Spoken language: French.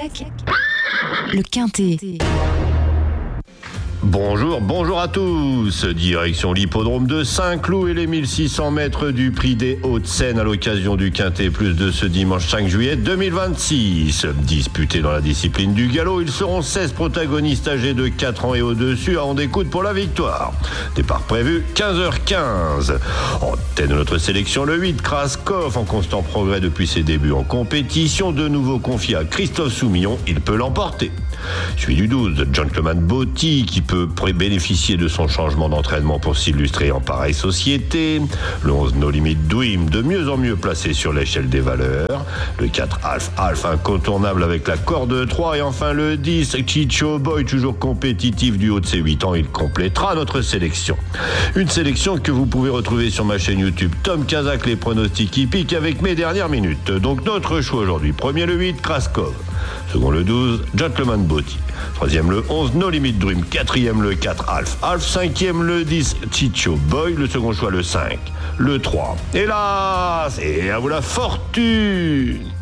Siac, le Quintet. Bonjour à tous. Direction l'hippodrome de Saint-Cloud et les 1600 mètres du Prix des Hauts-de-Seine à l'occasion du Quintet Plus de ce dimanche 5 juillet 2026. Disputés dans la discipline du galop, ils seront 16 protagonistes âgés de 4 ans et au-dessus à en découdre pour la victoire. Départ prévu 15h15. En tête de notre sélection, le 8 Kraskov, en constant progrès depuis ses débuts en compétition, de nouveau confié à Christophe Soumillon, il peut l'emporter. Suivi du 12, Gentleman Botti, qui peut bénéficier de son changement d'entraînement pour s'illustrer en pareille société. Le 11, No Limit Dream, de mieux en mieux placé sur l'échelle des valeurs. Le 4, Alf, incontournable avec la corde 3. Et enfin le 10, Chicho Boy, toujours compétitif du haut de ses 8 ans. Il complétera notre sélection. Une sélection que vous pouvez retrouver sur ma chaîne YouTube Tom Kazak, les pronostics hippiques avec mes dernières minutes. Donc notre choix aujourd'hui. Premier le 8, Kraskov. Second le 12, Gentleman Botti. Troisième le 11, No Limit Dream. Quatrième le 4, Alf. Cinquième le 10, Chicho Boy. Le second choix le 5, le 3. Hélas, et à vous la fortune.